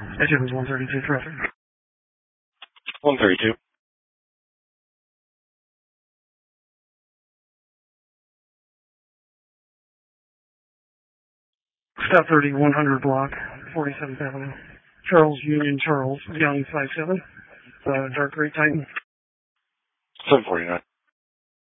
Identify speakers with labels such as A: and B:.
A: That ship was 132 traffic.
B: 132.
A: Stop 30, 100 block, 47th Avenue. Charles Union Charles, Young 57. Dark Great Titan.
B: 749.